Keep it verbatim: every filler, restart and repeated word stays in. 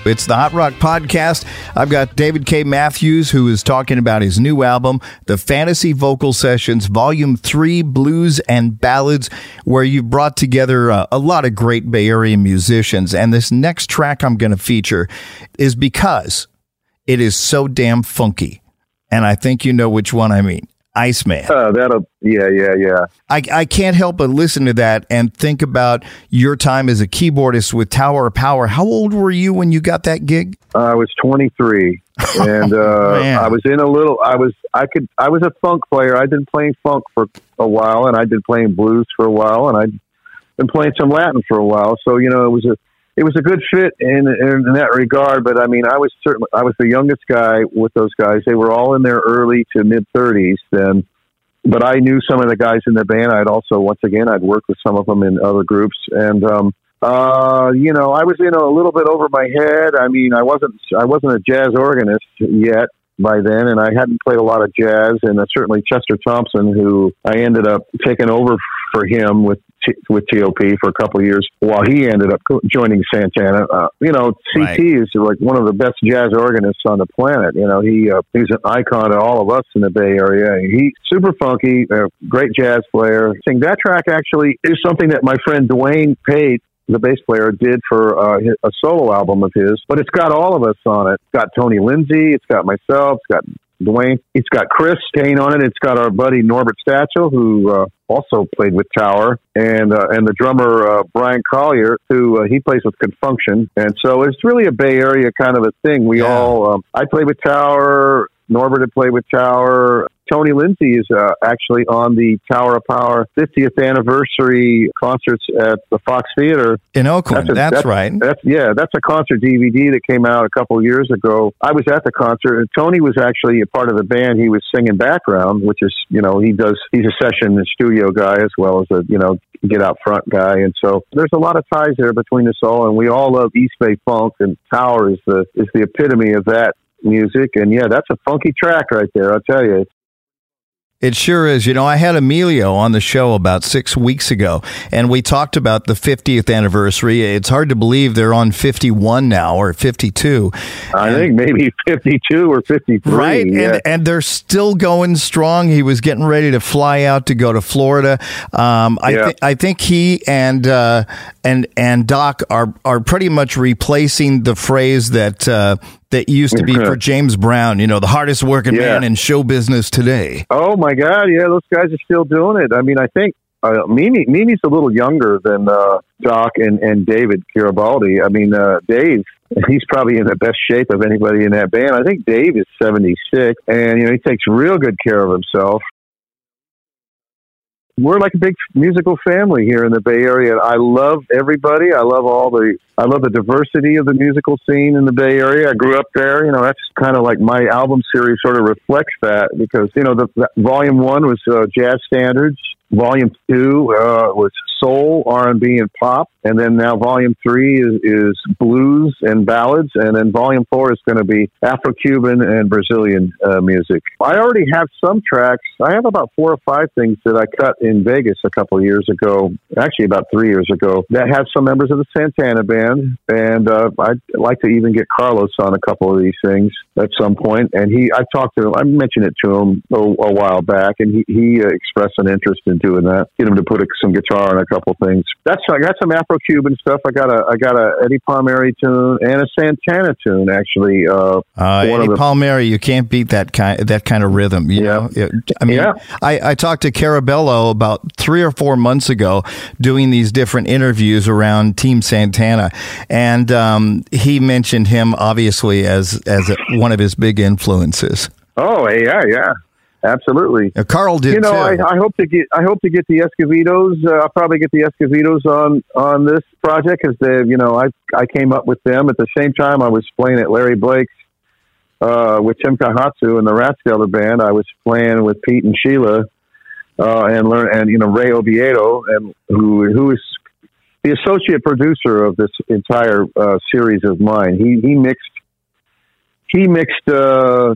It's the Hot Rock Podcast. I've got David K. Matthews, who is talking about his new album, The Fantasy Vocal Sessions, Volume three, Blues and Ballads, where you brought together uh, a lot of great Bay Area musicians. And this next track I'm going to feature is because it is so damn funky. And I think you know which one I mean. Iceman. Oh, that'll, yeah, yeah, yeah. I, I can't help but listen to that and think about your time as a keyboardist with Tower of Power. How old were you when you got that gig? Uh, I was twenty-three, and uh, oh, I was in a little. I was, I could, I was a funk player. I'd been playing funk for a while, and I'd been playing blues for a while, and I'd been playing some Latin for a while. So you know, it was a, it was a good fit in, in in that regard. But I mean, I was certainly, I was the youngest guy with those guys. They were all in their early to mid thirties then. But I knew some of the guys in the band. I'd also, once again, I'd worked with some of them in other groups. And, um, uh, you know, I was in a little bit over my head. I mean, I wasn't, I wasn't a jazz organist yet by then, and I hadn't played a lot of jazz. And uh, certainly Chester Thompson, who I ended up taking over for him with T- with T O P for a couple of years while he ended up joining Santana. Uh, you know, C T right. is like one of the best jazz organists on the planet. You know, he uh, he's an icon to all of us in the Bay Area. He's super funky, uh, great jazz player. I think that track actually is something that my friend Dwayne Pate, the bass player, did for uh, a solo album of his, but it's got all of us on it. It's got Tony Lindsay, it's got myself, it's got Dwayne, it's got Chris Kane on it, it's got our buddy Norbert Stachel, who uh, also played with Tower, and uh, and the drummer uh, Brian Collier, who uh, he plays with Confunction. And so it's really a Bay Area kind of a thing. We yeah. all, um, I played with Tower, Norbert had played with Tower. Tony Lindsay is uh, actually on the Tower of Power fiftieth anniversary concerts at the Fox Theater in Oakland. That's, a, that's, that's right. That's, yeah, that's a concert D V D that came out a couple of years ago. I was at the concert, and Tony was actually a part of the band. He was singing background, which is, you know, he does. He's a session and studio guy as well as a, you know, get out front guy. And so there's a lot of ties there between us all, and we all love East Bay funk, and Tower is the is the epitome of that music. And yeah, that's a funky track right there, I'll tell you. It sure is. You know, I had Emilio on the show about six weeks ago, and we talked about the fiftieth anniversary. It's hard to believe they're on fifty-one now, or fifty-two. I and, think maybe fifty-two or fifty-three. Right, yeah. and, and they're still going strong. He was getting ready to fly out to go to Florida. Um, I, yeah. th- I think he and uh, and and Doc are are pretty much replacing the phrase that uh, that used to be for James Brown, you know, the hardest working yeah. man in show business today. Oh my God. Yeah. Those guys are still doing it. I mean, I think, uh, Mimi, Mimi's a little younger than, uh, Doc and, and David Garibaldi. I mean, uh, Dave, he's probably in the best shape of anybody in that band. I think Dave is seventy-six, and, you know, he takes real good care of himself. We're like a big musical family here in the Bay Area. I love everybody. I love all the, I love the diversity of the musical scene in the Bay Area. I grew up there. You know, that's kind of like my album series sort of reflects that, because, you know, the, the volume one was uh, jazz standards. Volume two uh, was soul, R and B, and pop. And then now volume three is, is blues and ballads. And then volume four is going to be Afro-Cuban and Brazilian uh, music. I already have some tracks. I have about four or five things that I cut in Vegas a couple of years ago, actually about three years ago, that have some members of the Santana band. And uh, I'd like to even get Carlos on a couple of these things at some point. And he, I talked to him, I mentioned it to him a, a while back, and he, he uh, expressed an interest in doing that, get him to put a, some guitar on a couple things. That's I got some Afro-Cuban stuff. I got a I got a Eddie Palmieri tune and a Santana tune actually. Uh, uh, Eddie the, Palmieri, you can't beat that kind that kind of rhythm. You yeah, know? I mean, yeah. I, I talked to Carabello about three or four months ago, doing these different interviews around Team Santana, and um, he mentioned him obviously as as a, one of his big influences. Oh yeah, yeah. Absolutely. Uh, Carl did. You know, I, I hope to get. I hope to get the Escovedos. Uh, I'll probably get the Escovedos on on this project, because they, you know, I I came up with them at the same time I was playing at Larry Blake's uh, with Tim Kahatsu and the Rathskeller band. I was playing with Pete and Sheila uh, and learn and you know Ray Oviedo, and who who is the associate producer of this entire uh, series of mine. He he mixed he mixed. Uh,